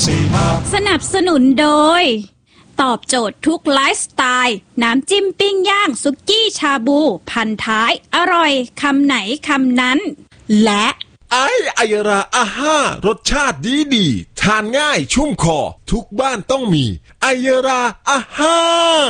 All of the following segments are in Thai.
สนับสนุนโดยตอบโจทย์ทุกไลฟ์สไตล์น้ำจิ้มปิ้งย่างสุกี้ชาบูพันท้ายอร่อยคำไหนคำนั้นและไอราอาห้ารสชาติดีทานง่ายชุ่มคอทุกบ้านต้องมีไอราอาห้า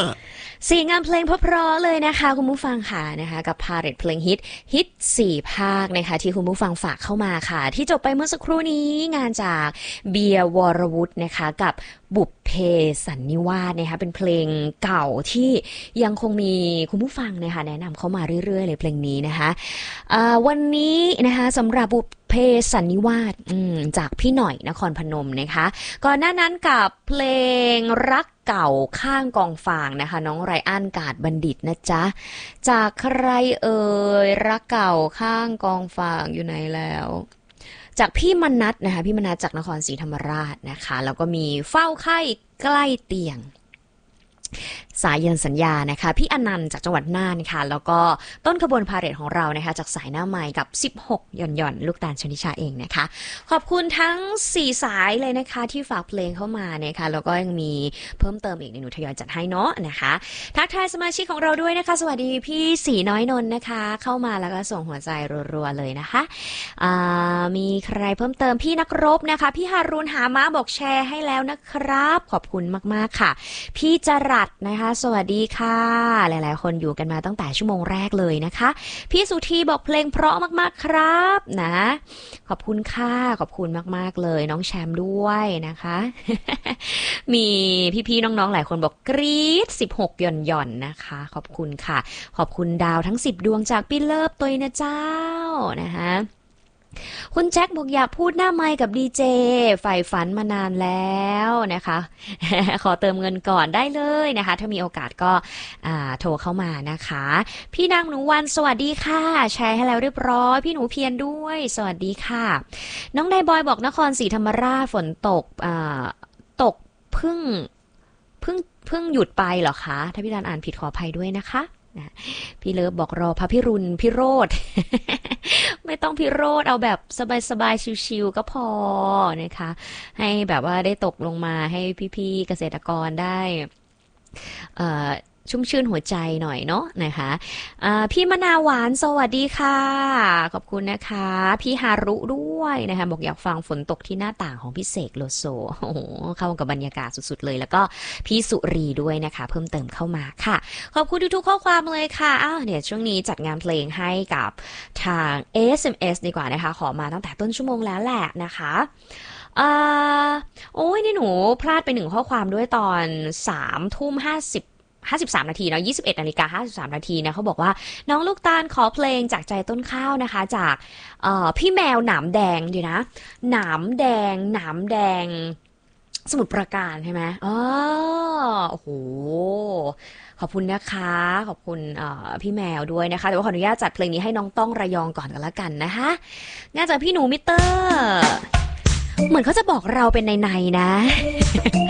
4 งานเพลงเพราะๆเลยนะคะคุณผู้ฟังค่ะนะคะกับพาเลทเพลงฮิต4 ภาคนะคะที่คุณผู้ฟังฝากเข้ามาค่ะที่จบไปเมื่อสักครู่นี้งานจากเบียร์วรวุฒินะคะกับบุพเพสันนิวาสนะคะเป็นเพลงเก่าที่ยังคงมีคุณผู้ฟังนะคะแนะนำเข้ามาเรื่อยๆเลยเพลงนี้นะคะวันนี้นะคะสำหรับบุพเพสันนิวาสจากพี่หน่อยนครพนมนะคะก่อนหน้านั้นกับเพลงรักเก่าข้างกองฟางนะคะน้องไรอันกาดบัณฑิตนะจ๊ะจากใครเอ่ยรักเก่าข้างกองฟางอยู่ไหนแล้วจากพี่มนัสนะคะพี่มนัสจากนครศรีธรรมราชนะคะแล้วก็มีเฝ้าไข้ใกล้เตียงสายเย็นสัญญานะคะพี่อนันต์จากจังหวัดน่านค่ะแล้วก็ต้นขบวนพาเหรดของเรานะคะจากสายหน้าใหม่กับ16หย่อนลูกตาลชนิชาเองนะคะขอบคุณทั้ง4สายเลยนะคะที่ฝากเพลงเข้ามานะคะแล้วก็ยังมีเพิ่มเติมอีกในหนูทยอยจัดให้เนาะนะคะทักทายสมาชิกของเราด้วยนะคะสวัสดีพี่สีน้อยนนท์นะคะเข้ามาแล้วก็ส่งหัวใจรัวๆเลยนะคะมีใครเพิ่มเติมพี่นักรบนะคะพี่ฮารุณหาม้าบอกแชร์ให้แล้วนะครับขอบคุณมากๆค่ะพี่จรัสนะคะสวัสดีค่ะหลายๆคนอยู่กันมาตั้งแต่ชั่วโมงแรกเลยนะคะพี่สุธีบอกเพลงเพราะมากๆครับนะขอบคุณค่ะขอบคุณมากๆเลยน้องแชมป์ด้วยนะคะ มีพี่ๆน้องๆหลายคนบอกกรี๊ด16หย่อนๆนะคะขอบคุณค่ะขอบคุณดาวทั้ง10ดวงจากพี่เลิฟตัวนะเจ้านะคะคุณแจ็คบอกอยากพูดหน้าไมค์กับดีเจใฝ่ฝันมานานแล้วนะคะ ขอเติมเงินก่อนได้เลยนะคะถ้ามีโอกาสก็โทรเข้ามานะคะพี่นางหนูวันสวัสดีค่ะแชร์ให้แล้วเรียบร้อยพี่หนูเพียรด้วยสวัสดีค่ะน้องไดบอยบอกนครศรีธรรมราชฝนตกตกเพิ่งหยุดไปเหรอคะถ้าพี่ดานอ่านผิดขออภัยด้วยนะคะพี่เลิฟบอกรอพระพิรุณพิโรธ ไม่ต้องพิโรธเอาแบบสบายๆชิวๆก็พอนะคะให้แบบว่าได้ตกลงมาให้พี่ๆเกษตรกรได้ชุ่มชื่นหัวใจหน่อยเนาะนะคะพี่มะนาวหวานสวัสดีค่ะขอบคุณนะคะพี่ฮารุด้วยนะคะบอกอยากฟังฝนตกที่หน้าต่างของพี่เสกโลโซโอ้โหเข้ากับบรรยากาศสุดๆเลยแล้วก็พี่สุรีด้วยนะคะเพิ่มเติมเข้ามาค่ะขอบคุณทุกๆข้อความเลยค่ะเดี๋ยวช่วงนี้จัดงานเพลงให้กับทาง SMS ดีกว่านะคะขอมาตั้งแต่ต้นชั่วโมงแล้วแหละนะคะโอ้ยนี่หนูพลาดไป1ข้อความด้วยตอน3:53 นาทีเนาะ21:53 นาทีนะเขาบอกว่าน้องลูกตาลขอเพลงจากใจต้นข้าวนะคะจากพี่แมวหนามแดงดีนะหนามแดงสมุทรปราการใช่ไหมโอ้โหขอบคุณนะคะขอบคุณพี่แมวด้วยนะคะแต่ว่าขออนุญาตจัดเพลงนี้ให้น้องต้องระยองก่อนกันละกันนะคะงานจากพี่หนูมิเตอร์เหมือนเขาจะบอกเราเป็นในๆนะ